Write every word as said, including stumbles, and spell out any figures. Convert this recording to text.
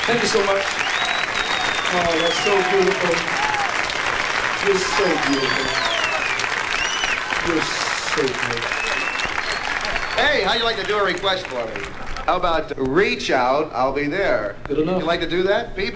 Thank you so much. Oh, that's so beautiful. You're so beautiful. You're so beautiful. Hey, how'd you like to do a request for me? How about reach out, I'll be there? Good enough. You like to do that, people?